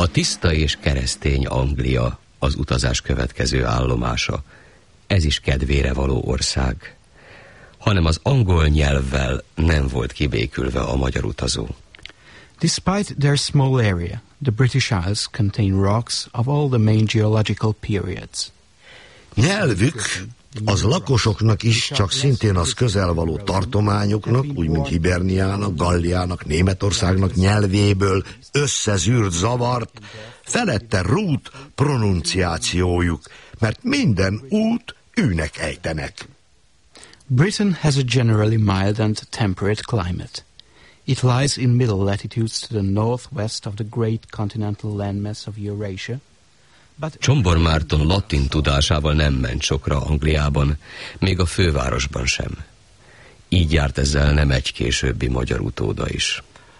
A tiszta és keresztény Anglia az utazás következő állomása. Ez is kedvére való ország, hanem az angol nyelvvel nem volt kibékülve a magyar utazó. Despite their small area, the British Isles contain rocks of all the main geological periods. Nyelvük az lakosoknak is csak szintén az közelvaló tartományoknak, úgy mint Hiberniának, Galliának, Németországnak nyelvéből összezűrt zavart, felette rút pronunciációjuk, mert minden út űnek ejtenek. Britain has a generally mild and temperate climate. It lies in middle latitudes to the northwest of the great continental landmass of Eurasia. Csombor Márton latin tudásával nem ment sokra Angliában, még a fővárosban sem. Így járt ezzel nem egy későbbi magyar utóda is.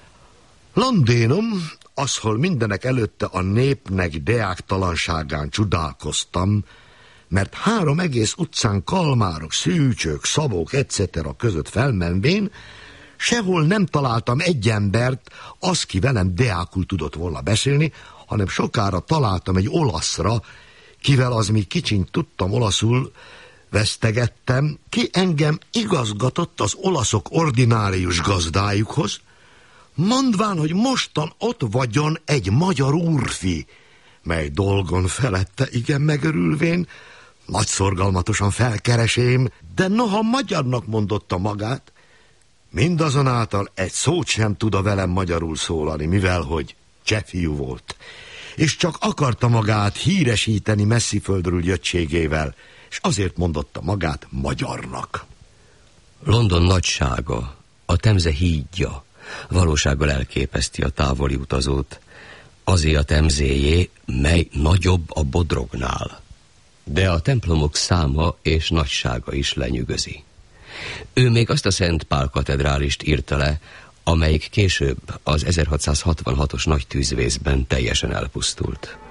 Landénom, az, hol mindenek előtte a népnek deáktalanságán csodálkoztam, mert 3 egész utcán kalmárok, szűcsök, szabók, etc. között felmenvén, sehol nem találtam egy embert, az, ki velem deákul tudott volna beszélni, hanem sokára találtam egy olaszra, kivel az még kicsiny tudtam olaszul, vesztegettem, ki engem igazgatott az olaszok ordinárius gazdájukhoz, mondván, hogy mostan ott vagyon egy magyar úrfi, mely dolgon felette igen megörülvén, nagy szorgalmatosan felkeresém, de noha magyarnak mondotta magát, mindazonáltal egy szót sem tud a velem magyarul szólani, mivel hogy csehfiú volt, és csak akarta magát híresíteni messziföldről jöttségével, és azért mondotta magát magyarnak. London nagysága, a Temze hídja valósággal elképeszti a távoli utazót, azért a Temzéjé, mely nagyobb a Bodrognál. De a templomok száma és nagysága is lenyűgözi. Ő még azt a Szent Pál katedrálist írta le, amelyik később az 1666-os nagy tűzvészben teljesen elpusztult.